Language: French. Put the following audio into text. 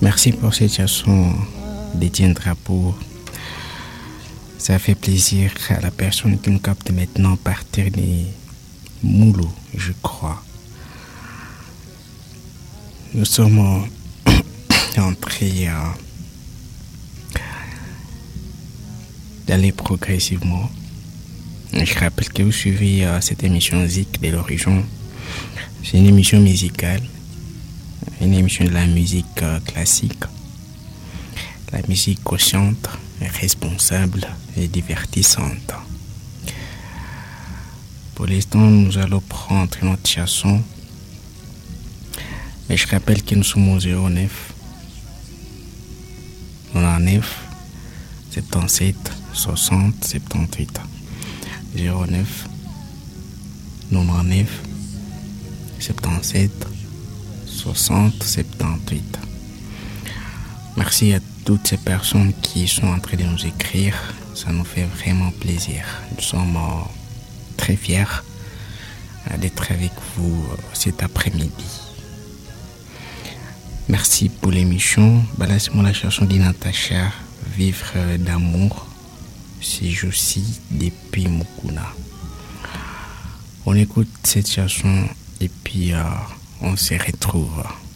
Merci pour cette chanson d'Étienne Drapeau. Ça fait plaisir à la personne qui nous capte maintenant partir des Moulous, je crois. Nous sommes entrés d'aller progressivement. Je rappelle que vous suivez cette émission Zik de l'horizon. C'est une émission musicale, une émission de la musique classique, la musique consciente, responsable et divertissante. Pour l'instant, nous allons prendre notre chanson. Mais je rappelle que nous sommes au 09 77 60 78 09 99 77 60 78. Merci à toutes ces personnes qui sont en train de nous écrire. Ça nous fait vraiment plaisir. Nous sommes très fiers d'être avec vous cet après-midi. Merci pour l'émission. Laissez-moi la chanson de Natacha, Vivre d'amour. C'est Josie depuis Mukuna. On écoute cette chanson et puis on se retrouve.